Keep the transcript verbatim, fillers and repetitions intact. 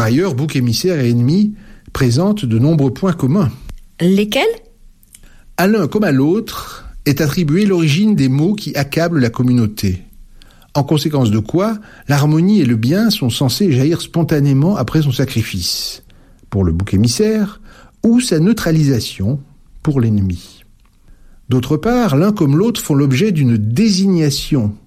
Par ailleurs, bouc émissaire et ennemi présentent de nombreux points communs. Lesquels ? À l'un comme à l'autre est attribuée l'origine des maux qui accablent la communauté. En conséquence de quoi, l'harmonie et le bien sont censés jaillir spontanément après son sacrifice, pour le bouc émissaire, ou sa neutralisation, pour l'ennemi. D'autre part, l'un comme l'autre font l'objet d'une désignation